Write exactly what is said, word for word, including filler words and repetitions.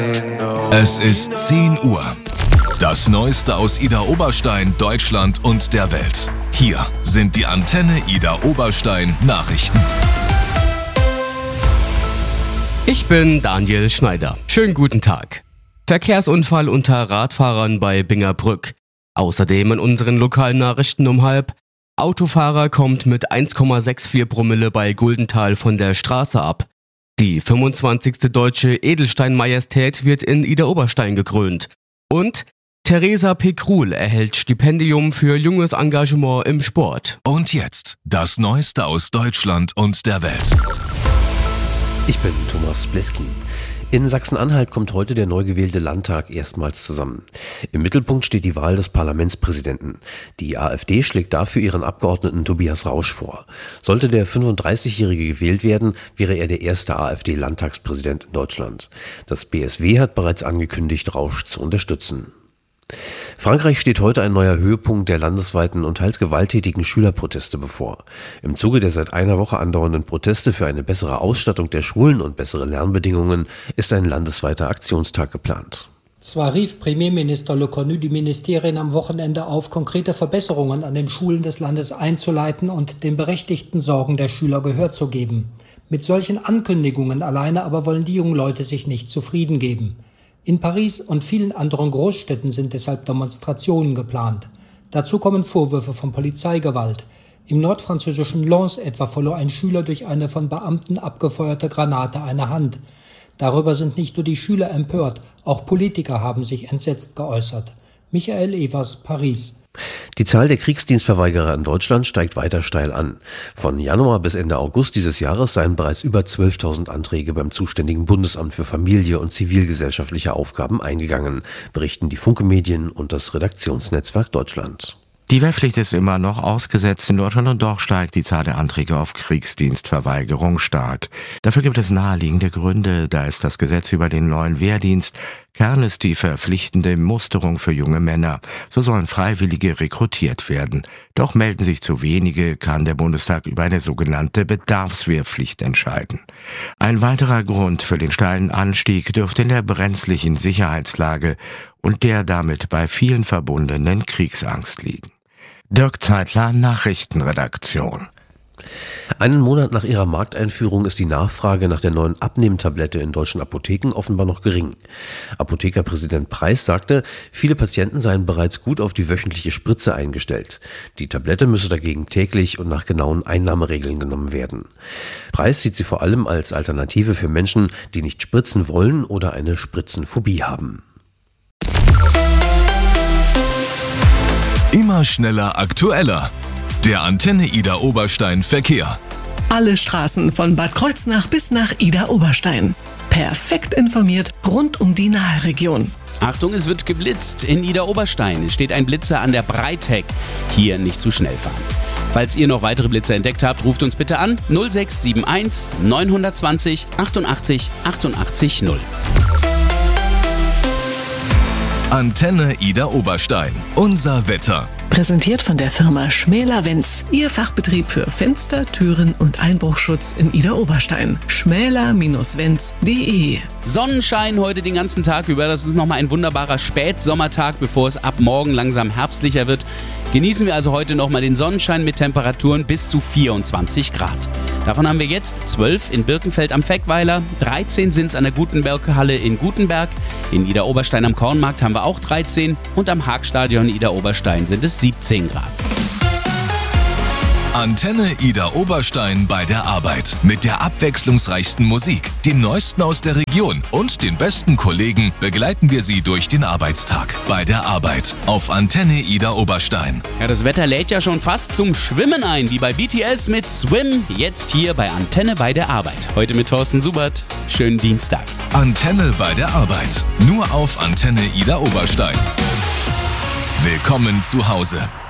Es ist zehn Uhr. Das Neueste aus Idar Oberstein, Deutschland und der Welt. Hier sind die Antenne Idar Oberstein Nachrichten. Ich bin Daniel Schneider. Schönen guten Tag. Verkehrsunfall unter Radfahrern bei Bingerbrück. Außerdem in unseren lokalen Nachrichten um halb. Autofahrer kommt mit eins Komma vierundsechzig Promille bei Guldenthal von der Straße ab. Die fünfundzwanzigste Deutsche Edelstein-Majestät wird in Idar Oberstein gekrönt. Und Theresa Pekruhl erhält Stipendium für junges Engagement im Sport. Und jetzt das Neueste aus Deutschland und der Welt. Ich bin Thomas Bleskin. In Sachsen-Anhalt kommt heute der neu gewählte Landtag erstmals zusammen. Im Mittelpunkt steht die Wahl des Parlamentspräsidenten. Die AfD schlägt dafür ihren Abgeordneten Tobias Rausch vor. Sollte der fünfunddreißigjährige gewählt werden, wäre er der erste AfD-Landtagspräsident in Deutschland. Das B S W hat bereits angekündigt, Rausch zu unterstützen. Frankreich steht heute ein neuer Höhepunkt der landesweiten und teils gewalttätigen Schülerproteste bevor. Im Zuge der seit einer Woche andauernden Proteste für eine bessere Ausstattung der Schulen und bessere Lernbedingungen ist ein landesweiter Aktionstag geplant. Zwar rief Premierminister Le Cornu die Ministerien am Wochenende auf, konkrete Verbesserungen an den Schulen des Landes einzuleiten und den berechtigten Sorgen der Schüler Gehör zu geben. Mit solchen Ankündigungen alleine aber wollen die jungen Leute sich nicht zufrieden geben. In Paris und vielen anderen Großstädten sind deshalb Demonstrationen geplant. Dazu kommen Vorwürfe von Polizeigewalt. Im nordfranzösischen Lens etwa verlor ein Schüler durch eine von Beamten abgefeuerte Granate eine Hand. Darüber sind nicht nur die Schüler empört, auch Politiker haben sich entsetzt geäußert. Michael Evers, Paris. Die Zahl der Kriegsdienstverweigerer in Deutschland steigt weiter steil an. Von Januar bis Ende August dieses Jahres seien bereits über zwölftausend Anträge beim zuständigen Bundesamt für Familie und zivilgesellschaftliche Aufgaben eingegangen, berichten die Funke-Medien und das Redaktionsnetzwerk Deutschland. Die Wehrpflicht ist immer noch ausgesetzt in Deutschland und doch steigt die Zahl der Anträge auf Kriegsdienstverweigerung stark. Dafür gibt es naheliegende Gründe, da ist das Gesetz über den neuen Wehrdienst. Kern ist die verpflichtende Musterung für junge Männer. So sollen Freiwillige rekrutiert werden. Doch melden sich zu wenige, kann der Bundestag über eine sogenannte Bedarfswehrpflicht entscheiden. Ein weiterer Grund für den steilen Anstieg dürfte in der brenzlichen Sicherheitslage und der damit bei vielen verbundenen Kriegsangst liegen. Dirk Zeitler, Nachrichtenredaktion. Einen Monat nach ihrer Markteinführung ist die Nachfrage nach der neuen Abnehmtablette in deutschen Apotheken offenbar noch gering. Apothekerpräsident Preis sagte, viele Patienten seien bereits gut auf die wöchentliche Spritze eingestellt. Die Tablette müsse dagegen täglich und nach genauen Einnahmeregeln genommen werden. Preis sieht sie vor allem als Alternative für Menschen, die nicht spritzen wollen oder eine Spritzenphobie haben. Immer schneller, aktueller. Der Antenne Idar Oberstein Verkehr. Alle Straßen von Bad Kreuznach bis nach Idar Oberstein. Perfekt informiert rund um die Nahregion. Achtung, es wird geblitzt. In Idar Oberstein steht ein Blitzer an der Breitheck. Hier nicht zu schnell fahren. Falls ihr noch weitere Blitzer entdeckt habt, ruft uns bitte an null sechs sieben eins neun zwei null achtundachtzig achtundachtzig null. Antenne Idar Oberstein. Unser Wetter. Präsentiert von der Firma Schmäler-Wenz, Ihr Fachbetrieb für Fenster, Türen und Einbruchschutz in Idar Oberstein. schmäler Bindestrich wenz punkt de. Sonnenschein heute den ganzen Tag über. Das ist nochmal ein wunderbarer Spätsommertag, bevor es ab morgen langsam herbstlicher wird. Genießen wir also heute nochmal den Sonnenschein mit Temperaturen bis zu vierundzwanzig Grad. Davon haben wir jetzt zwölf in Birkenfeld am Feckweiler, dreizehn sind es an der Gutenberg-Halle in Gutenberg, in Idar Oberstein am Kornmarkt haben wir auch dreizehn und am Haagstadion Idar Oberstein sind es siebzehn Grad. Antenne Idar Oberstein bei der Arbeit. Mit der abwechslungsreichsten Musik, dem Neuesten aus der Region und den besten Kollegen begleiten wir Sie durch den Arbeitstag. Bei der Arbeit auf Antenne Idar Oberstein. Ja, das Wetter lädt ja schon fast zum Schwimmen ein, wie bei B T S mit Swim. Jetzt hier bei Antenne bei der Arbeit. Heute mit Thorsten Subert. Schönen Dienstag. Antenne bei der Arbeit. Nur auf Antenne Idar Oberstein. Willkommen zu Hause.